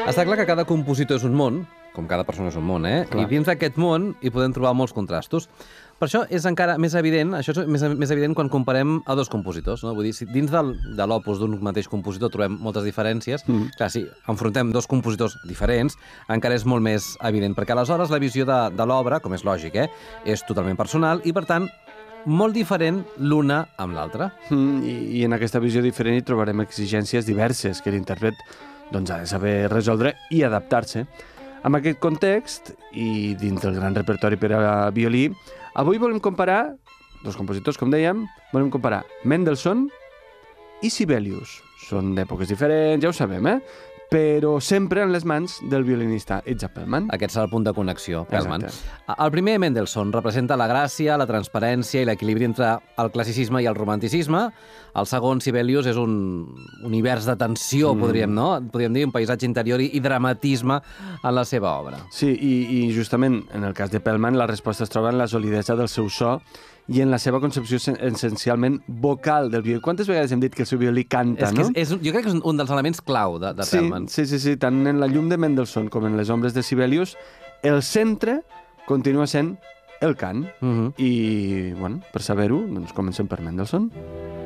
Està clar que cada compositor és un món, com cada persona és un món, Clar. I dins d'aquest món hi podem trobar molts contrastos. Per això és encara més evident, això és més evident quan comparem a dos compositors, no? Vull dir, si dins de l'opus d'un mateix compositor trobem moltes diferències, clar, si enfrontem dos compositors diferents, encara és molt més evident, perquè aleshores la visió de l'obra, com és lògic, és totalment personal i, per tant, molt diferent l'una amb l'altra. I en aquesta visió diferent hi trobarem exigències diverses que l'intèrpret doncs, ha de saber resoldre i adaptar-se. En aquest context, i dins del gran repertori per a violí, avui volem comparar dos compositors, com dèiem, volem comparar Mendelssohn i Sibelius. Són d'èpoques diferents, ja ho sabem, però sempre en les mans del violinista Itzhak Perlman. Aquest serà el punt de connexió, Perlman. Exacte. El primer, Mendelssohn, representa la gràcia, la transparència i l'equilibri entre el classicisme i el romanticisme. El segon, Sibelius, és un univers de tensió, podríem dir, un paisatge interior i dramatisme en la seva obra. Sí, i justament en el cas de Perlman la resposta es troba en la solidesa del seu so i en la seva concepció essencialment vocal del violí. Quantes vegades hem dit que el seu violí canta, no? Jo crec que és un dels elements clau de Perlman. Sí, tant en la llum de Mendelssohn com en les ombres de Sibelius, el centre continua sent el cant. I, bueno, per saber-ho, doncs comencem per Mendelssohn.